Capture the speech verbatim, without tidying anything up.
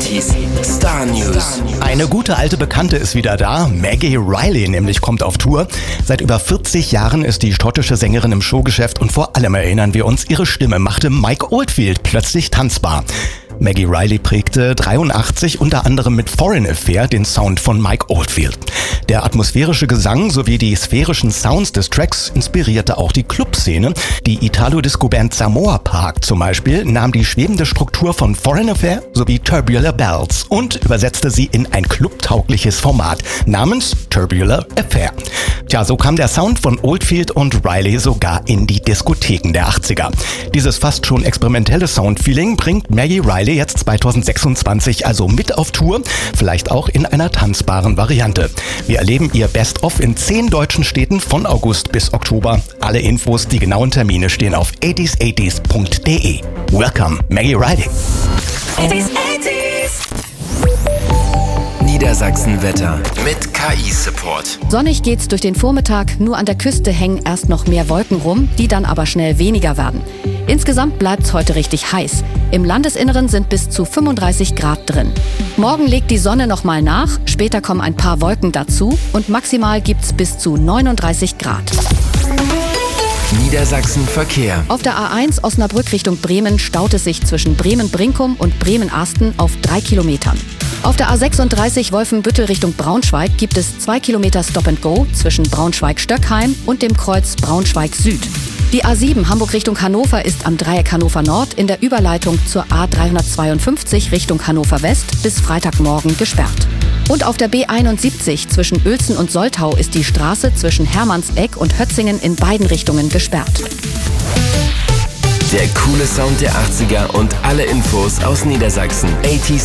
achtziger Star News. Eine gute alte Bekannte ist wieder da. Maggie Reilly nämlich kommt auf Tour. Seit über vierzig Jahren ist die schottische Sängerin im Showgeschäft und vor allem erinnern wir uns, ihre Stimme machte Mike Oldfield plötzlich tanzbar. Maggie Reilly prägte dreiundachtzig unter anderem mit Foreign Affair den Sound von Mike Oldfield. Der atmosphärische Gesang sowie die sphärischen Sounds des Tracks inspirierte auch die Clubszene. Die Italo-Disco-Band Samoa Park zum Beispiel nahm die schwebende Struktur von Foreign Affair sowie Tubular Bells und übersetzte sie in ein clubtaugliches Format namens Tubular Affair. Tja, so kam der Sound von Oldfield und Reilly sogar in die Diskotheken der achtziger. Dieses fast schon experimentelle Soundfeeling bringt Maggie Reilly jetzt zweitausendsechsundzwanzig also mit auf Tour, vielleicht auch in einer tanzbaren Variante. Wir erleben ihr Best-of in zehn deutschen Städten von August bis Oktober. Alle Infos, die genauen Termine stehen auf achtziger achtziger punkt de. Welcome, Maggie Reilly. achtziger Niedersachsen-Wetter mit K I-Support. Sonnig geht's durch den Vormittag, nur an der Küste hängen erst noch mehr Wolken rum, die dann aber schnell weniger werden. Insgesamt bleibt's heute richtig heiß. Im Landesinneren sind bis zu fünfunddreißig Grad drin. Morgen legt die Sonne noch mal nach, später kommen ein paar Wolken dazu und maximal gibt's bis zu neununddreißig Grad. Niedersachsen Verkehr. Auf der A eins Osnabrück Richtung Bremen staut es sich zwischen Bremen-Brinkum und Bremen-Asten auf drei Kilometern. Auf der A sechsunddreißig Wolfenbüttel Richtung Braunschweig gibt es zwei Kilometer Stop-and-Go zwischen Braunschweig-Stöckheim und dem Kreuz Braunschweig-Süd. Die A sieben Hamburg Richtung Hannover ist am Dreieck Hannover Nord in der Überleitung zur A dreihundertzweiundfünfzig Richtung Hannover West bis Freitagmorgen gesperrt. Und auf der B einundsiebzig zwischen Uelzen und Soltau ist die Straße zwischen Hermannseck und Hötzingen in beiden Richtungen gesperrt. Der coole Sound der achtziger und alle Infos aus Niedersachsen. achtziger